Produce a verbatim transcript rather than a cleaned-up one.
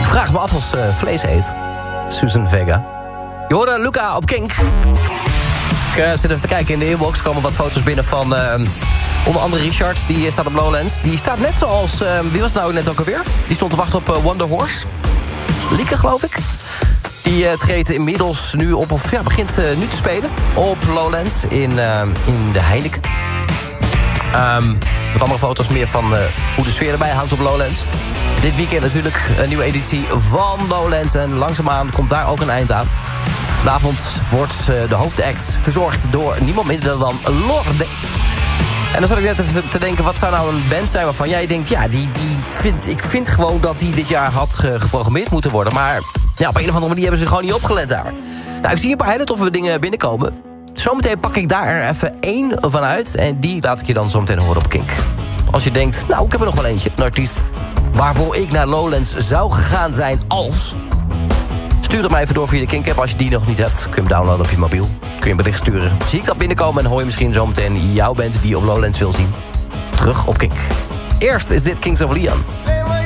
Vraag me af of ze vlees eet. Susan Vega. Je hoorde Luca op Kink. Ik uh, zit even te kijken in de inbox. Er komen wat foto's binnen van uh, onder andere Richard. Die staat op Lowlands. Die staat net zoals... Uh, wie was het nou net ook alweer? Die stond te wachten op uh, Wonder Horse. Lieke, geloof ik. Die uh, treedt inmiddels nu op... of ja, begint uh, nu te spelen. Op Lowlands in, uh, in de Heineken. Um, wat andere foto's meer van uh, hoe de sfeer erbij hangt op Lowlands. Dit weekend natuurlijk een nieuwe editie van Lowlands. En langzaamaan komt daar ook een eind aan. Vanavond wordt uh, de hoofdact verzorgd door niemand minder dan Lorde. En dan zat ik net even te denken, wat zou nou een band zijn waarvan jij denkt... ja, die, die vind, ik vind gewoon dat die dit jaar had ge, geprogrammeerd moeten worden. Maar ja, op een of andere manier hebben ze gewoon niet opgelet daar. Nou, ik zie een paar hele toffe dingen binnenkomen. Zometeen pak ik daar even één van uit. En die laat ik je dan zometeen horen op Kink. Als je denkt, nou, ik heb er nog wel eentje. Een artiest waarvoor ik naar Lowlands zou gegaan zijn als... Stuur het mij even door via de Kink-app. Als je die nog niet hebt, kun je hem downloaden op je mobiel. Kun je een bericht sturen. Zie ik dat binnenkomen en hoor je misschien zometeen jouw band die op Lowlands wil zien. Terug op Kink. Eerst is dit Kings of Leon.